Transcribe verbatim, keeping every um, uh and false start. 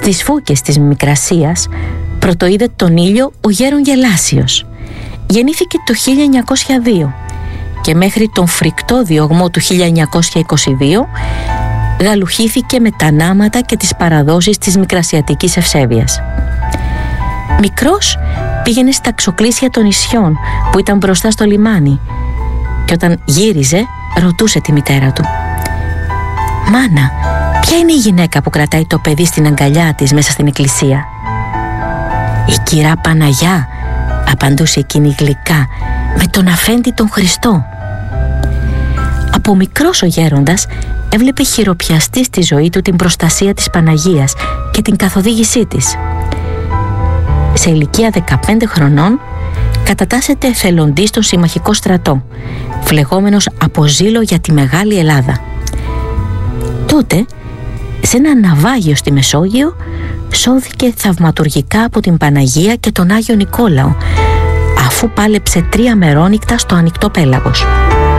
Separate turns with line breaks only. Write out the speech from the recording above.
Στις φώκες της Μικρασίας πρωτοείδε τον ήλιο ο Γέρον Γελάσιος. Γεννήθηκε το χίλια εννιακόσια δύο και μέχρι τον φρικτό διωγμό του χίλια εννιακόσια είκοσι δύο γαλουχήθηκε με τα νάματα και τις παραδόσεις της μικρασιατικής ευσέβειας. Μικρός πήγαινε στα ξοκλήσια των νησιών που ήταν μπροστά στο λιμάνι και όταν γύριζε ρωτούσε τη μητέρα του: «Μάνα, ποια είναι η γυναίκα που κρατάει το παιδί στην αγκαλιά της μέσα στην εκκλησία?» «Η κυρά Παναγιά», απαντούσε εκείνη γλυκά, «με τον αφέντη τον Χριστό». Από μικρός ο γέροντας έβλεπε χειροπιαστή στη ζωή του την προστασία της Παναγίας και την καθοδήγησή της. Σε ηλικία δεκαπέντε χρονών κατατάσσεται εθελοντής στον συμμαχικό στρατό, φλεγόμενος από ζήλο για τη Μεγάλη Ελλάδα. Τότε, σε ένα ναυάγιο στη Μεσόγειο, σώθηκε θαυματουργικά από την Παναγία και τον Άγιο Νικόλαο, αφού πάλεψε τρία μερόνυχτα στο ανοιχτό πέλαγος.